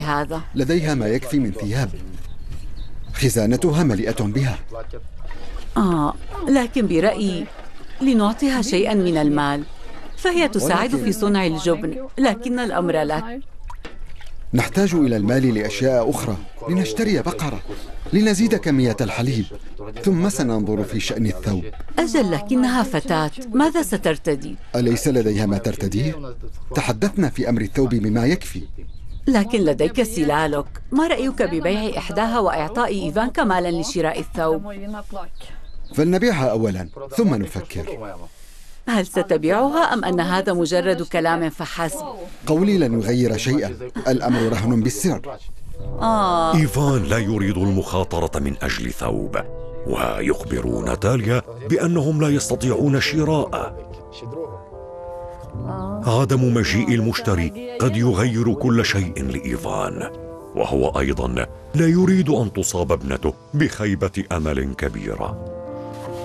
هذا؟ لديها ما يكفي من ثياب، خزانتها مليئة بها. لكن برأيي لنعطيها شيئا من المال، فهي تساعد في صنع الجبن، لكن الأمر لك. نحتاج إلى المال لأشياء أخرى، لنشتري بقرة، لنزيد كمية الحليب، ثم سننظر في شأن الثوب. أجل، لكنها فتاة، ماذا سترتدي؟ أليس لديها ما ترتديه؟ تحدثنا في أمر الثوب بما يكفي. لكن لديك سلالك، ما رأيك ببيع إحداها وإعطاء إيفانكا مالا لشراء الثوب؟ فلنبيعها أولا ثم نفكر. هل ستبيعها أم أن هذا مجرد كلام فحسب؟ قولي لن يغير شيئا، الأمر رهن بالسر. إيفان لا يريد المخاطرة من أجل ثوب، ويخبر ناتاليا بأنهم لا يستطيعون شراءه. عدم مجيء المشتري قد يغير كل شيء لإيفان، وهو أيضا لا يريد أن تصاب ابنته بخيبة أمل كبيرة.